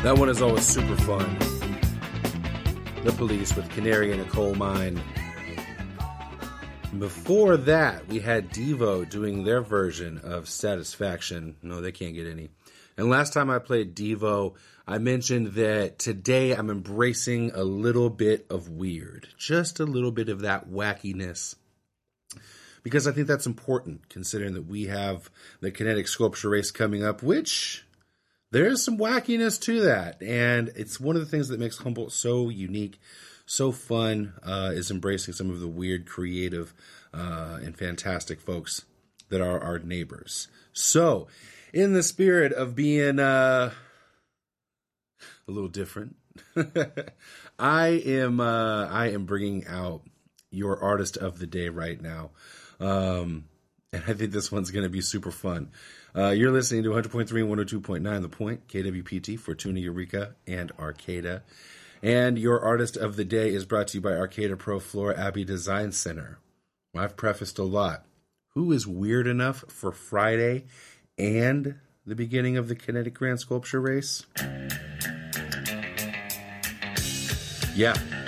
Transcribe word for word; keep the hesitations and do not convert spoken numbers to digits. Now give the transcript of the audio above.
That one is always super fun. The Police with Canary in a Coal Mine. Before that, we had Devo doing their version of Satisfaction. No, they can't get any. And last time I played Devo, I mentioned that today I'm embracing a little bit of weird. Just a little bit of that wackiness. Because I think that's important, considering that we have the Kinetic Sculpture Race coming up, which there is some wackiness to that. And it's one of the things that makes Humboldt so unique, so fun, uh, is embracing some of the weird, creative, uh, and fantastic folks that are our neighbors. So, in the spirit of being uh, a little different, I am uh, I am bringing out your artist of the day right now. Um, and I think this one's going to be super fun. Uh, you're listening to one hundred point three and one oh two point nine The Point, K W P T, Fortuna, Eureka, and Arcata. And your artist of the day is brought to you by Arcata Pro Flora Abbey Design Center. I've prefaced a lot. Who is weird enough for Friday and the beginning of the Kinetic Grand Sculpture Race? Yeah.